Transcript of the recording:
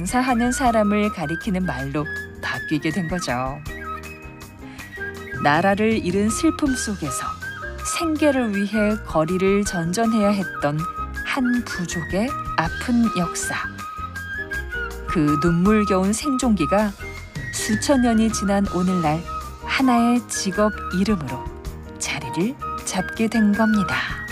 장사하는 사람을 가리키는 말로 바뀌게 된 거죠. 나라를 잃은 슬픔 속에서 생계를 위해 거리를 전전해야 했던 한 부족의 아픈 역사. 그 눈물겨운 생존기가 수천 년이 지난 오늘날 하나의 직업 이름으로 자리를 잡게 된 겁니다.